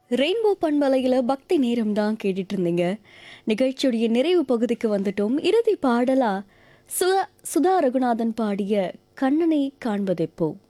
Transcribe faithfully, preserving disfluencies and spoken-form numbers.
Rainbow பண்பலையில் பக்தி நேரம் தான் கேட்டுட்டு இருந்தீங்க. நிகழ்ச்சியுடைய நிறைவு பகுதிக்கு வந்துட்டோம். இறுதி பாடலா சுதா சுதா ரகுநாதன் பாடிய கண்ணனை காண்பதெப்போ.